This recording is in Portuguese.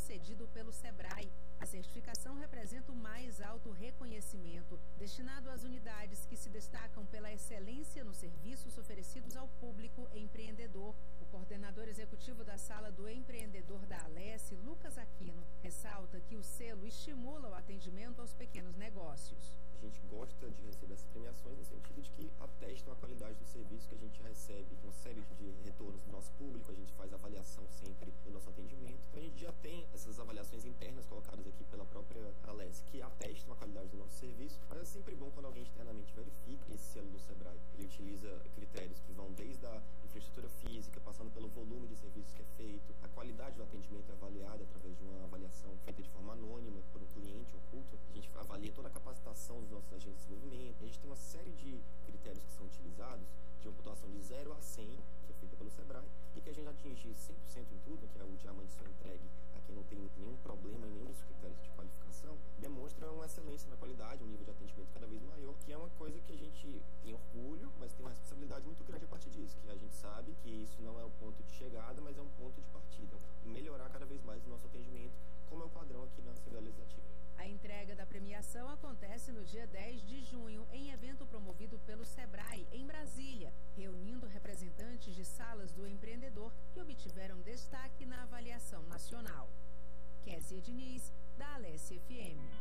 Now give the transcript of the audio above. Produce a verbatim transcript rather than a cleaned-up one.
concedido pelo SEBRAE. A certificação representa o mais alto reconhecimento destinado às unidades que se destacam pela excelência nos serviços oferecidos ao público empreendedor. O coordenador executivo da Sala do Empreendedor da Alesse, Lucas Aquino, ressalta que o selo estimula o atendimento aos pequenos negócios. A gente gosta de receber essas premiações no sentido de que atestam a qualidade do serviço que a gente recebe, uma série de retornos do nosso público, a gente faz avaliação sempre do nosso atendimento. Então a gente já tem essas avaliações internas colocadas aqui pela própria Alesse, que atestam a qualidade do nosso serviço, mas é sempre bom quando alguém externamente verifica esse selo do SEBRAE. Ele utiliza critérios que vão desde a infraestrutura física, passando pelo volume de serviços que é feito, a qualidade do atendimento é avaliada através de uma avaliação feita de forma anônima por um cliente oculto. A gente avalia toda a capacitação dos nossos agentes de desenvolvimento. A gente tem uma série de critérios que são utilizados, de uma pontuação de zero a cem, que é feita pelo SEBRAE, e que a gente atingir cem por cento em tudo, que é o diamante só entregue a quem não tem nenhum problema em nenhum dos critérios de qualificação, demonstra uma excelência na qualidade, um nível de atendimento cada vez maior, que é uma coisa que a gente tem orgulho, mas tem uma responsabilidade muito grande a partir disso, que a gente sabe que isso não é o ponto de chegada, mas é um ponto de partida. Melhorar cada vez mais o nosso atendimento, como é o padrão aqui na Assembleia Legislativa. A entrega da premiação acontece no dia dez de junho, em evento promovido pelo SEBRAE, em Brasília, reunindo representantes de salas do empreendedor que obtiveram destaque na avaliação nacional. Kézia Diniz, da Alesse F M.